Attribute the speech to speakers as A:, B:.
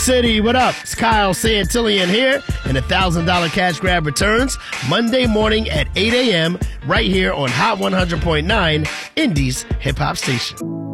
A: City, what up? It's Kyle Santillian here, and $1,000 cash grab returns Monday morning at 8 a.m. right here on Hot 100.9, Indy's hip hop station.